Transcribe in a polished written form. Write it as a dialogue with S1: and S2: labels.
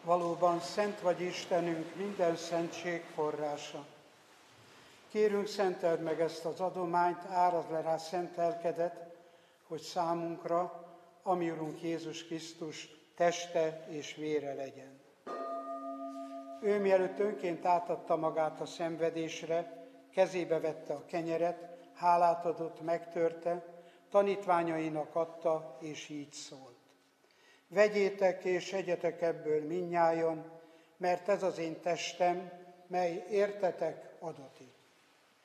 S1: Valóban szent vagy Istenünk, minden szentség forrása. Kérünk, szenteld meg ezt az adományt, árad le rá szent lelkedet, hogy számunkra, ami Urunk Jézus Krisztus teste és vére legyen. Ő mielőtt önként átadta magát a szenvedésre, kezébe vette a kenyeret, hálát adott, megtörte, tanítványainak adta, és így szólt. Vegyétek és egyetek ebből mindnyájan, mert ez az én testem, mely értetek adatik.